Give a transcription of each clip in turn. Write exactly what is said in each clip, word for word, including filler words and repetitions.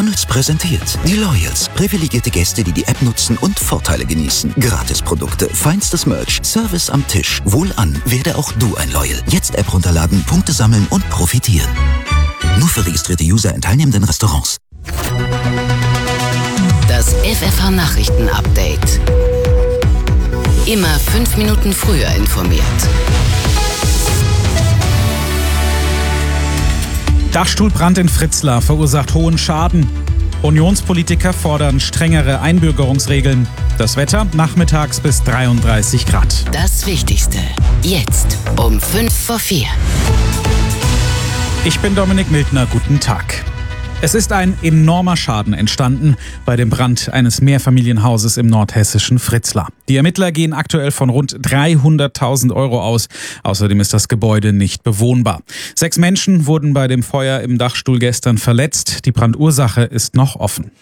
McDonald's präsentiert die Loyals. Privilegierte Gäste, die die App nutzen und Vorteile genießen. Gratisprodukte, feinstes Merch, Service am Tisch. Wohlan, werde auch du ein Loyal. Jetzt App runterladen, Punkte sammeln und profitieren. Nur für registrierte User in teilnehmenden Restaurants. Das F F H-Nachrichten-Update. Immer fünf Minuten früher informiert. Dachstuhlbrand in Fritzlar verursacht hohen Schaden. Unionspolitiker fordern strengere Einbürgerungsregeln. Das Wetter nachmittags bis dreiunddreißig Grad. Das Wichtigste jetzt um fünf vor vier. Ich bin Dominik Mildner, guten Tag. Es ist ein enormer Schaden entstanden bei dem Brand eines Mehrfamilienhauses im nordhessischen Fritzlar. Die Ermittler gehen aktuell von rund dreihunderttausend Euro aus. Außerdem ist das Gebäude nicht bewohnbar. Sechs Menschen wurden bei dem Feuer im Dachstuhl gestern verletzt. Die Brandursache ist noch offen.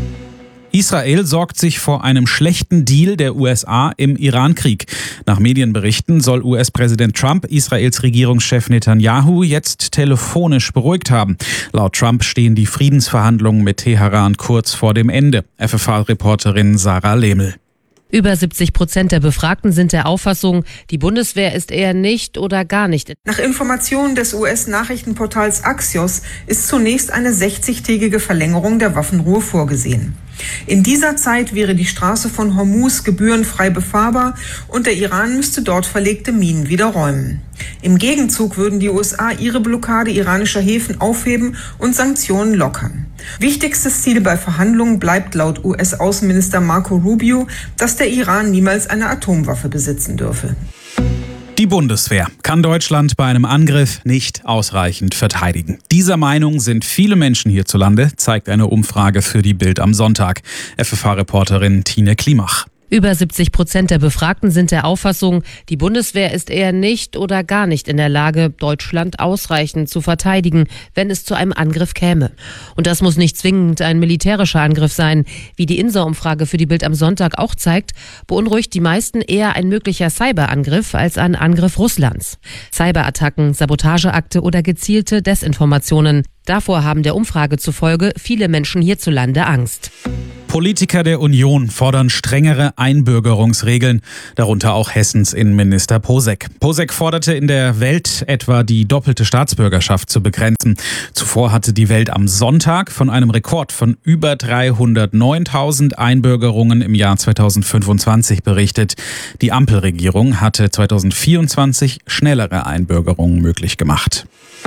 Israel sorgt sich vor einem schlechten Deal der U S A im Iran-Krieg. Nach Medienberichten soll U S-Präsident Trump Israels Regierungschef Netanyahu jetzt telefonisch beruhigt haben. Laut Trump stehen die Friedensverhandlungen mit Teheran kurz vor dem Ende. F F H-Reporterin Sarah Lehmel. Über siebzig Prozent der Befragten sind der Auffassung, die Bundeswehr ist eher nicht oder gar nicht. Nach Informationen des U S-Nachrichtenportals Axios ist zunächst eine sechzigtägige Verlängerung der Waffenruhe vorgesehen. In dieser Zeit wäre die Straße von Hormuz gebührenfrei befahrbar und der Iran müsste dort verlegte Minen wieder räumen. Im Gegenzug würden die U S A ihre Blockade iranischer Häfen aufheben und Sanktionen lockern. Wichtigstes Ziel bei Verhandlungen bleibt laut U S-Außenminister Marco Rubio, dass der Iran niemals eine Atomwaffe besitzen dürfe. Die Bundeswehr kann Deutschland bei einem Angriff nicht ausreichend verteidigen. Dieser Meinung sind viele Menschen hierzulande, zeigt eine Umfrage für die Bild am Sonntag. F F H-Reporterin Tine Klimach. Über siebzig Prozent der Befragten sind der Auffassung, die Bundeswehr ist eher nicht oder gar nicht in der Lage, Deutschland ausreichend zu verteidigen, wenn es zu einem Angriff käme. Und das muss nicht zwingend ein militärischer Angriff sein. Wie die Insa-Umfrage für die Bild am Sonntag auch zeigt, beunruhigt die meisten eher ein möglicher Cyberangriff als ein Angriff Russlands. Cyberattacken, Sabotageakte oder gezielte Desinformationen. Davor haben der Umfrage zufolge viele Menschen hierzulande Angst. Politiker der Union fordern strengere Einbürgerungsregeln, darunter auch Hessens Innenminister Posek. Posek forderte in der Welt etwa die doppelte Staatsbürgerschaft zu begrenzen. Zuvor hatte die Welt am Sonntag von einem Rekord von über dreihundertneuntausend Einbürgerungen im Jahr zweitausendfünfundzwanzig berichtet. Die Ampelregierung hatte zweitausendvierundzwanzig schnellere Einbürgerungen möglich gemacht.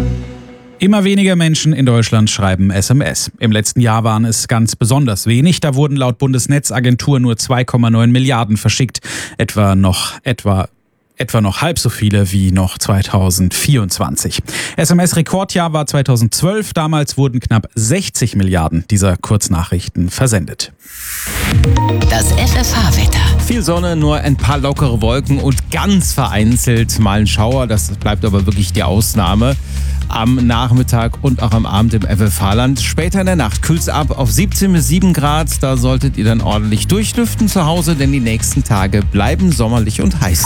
Immer weniger Menschen in Deutschland schreiben S M S. Im letzten Jahr waren es ganz besonders wenig. Da wurden laut Bundesnetzagentur nur zwei Komma neun Milliarden verschickt. Etwa noch, etwa, etwa noch halb so viele wie noch zweitausendvierundzwanzig. S M S-Rekordjahr war zweitausendzwölf. Damals wurden knapp sechzig Milliarden dieser Kurznachrichten versendet. Das F F H-Wetter. Viel Sonne, nur ein paar lockere Wolken und ganz vereinzelt mal ein Schauer. Das bleibt aber wirklich die Ausnahme. Am Nachmittag und auch am Abend im F F H-Land. Später in der Nacht kühlt es ab auf siebzehn bis sieben Grad. Da solltet ihr dann ordentlich durchlüften zu Hause, denn die nächsten Tage bleiben sommerlich und heiß.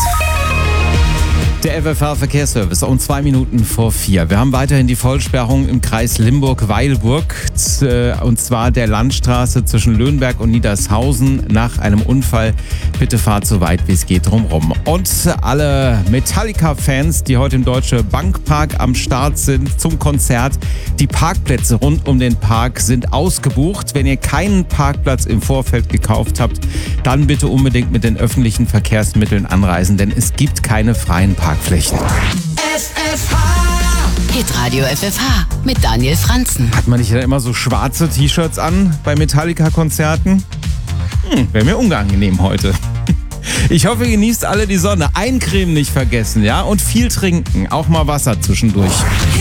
Der F F H-Verkehrsservice um zwei Minuten vor vier. Wir haben weiterhin die Vollsperrung im Kreis Limburg-Weilburg, und zwar der Landstraße zwischen Löhnberg und Niedershausen nach einem Unfall. Bitte fahrt so weit wie es geht drumherum. Und alle Metallica-Fans, die heute im Deutsche Bankpark am Start sind zum Konzert, die Parkplätze rund um den Park sind ausgebucht. Wenn ihr keinen Parkplatz im Vorfeld gekauft habt, dann bitte unbedingt mit den öffentlichen Verkehrsmitteln anreisen, denn es gibt keine freien Parkplätze. Parkflächen. F F H. Hitradio F F H mit Daniel Franzen. Hat man nicht immer so schwarze T-Shirts an bei Metallica-Konzerten? Hm, wäre mir unangenehm heute. Ich hoffe, ihr genießt alle die Sonne. Eincremen nicht vergessen, ja? Und viel trinken, auch mal Wasser zwischendurch.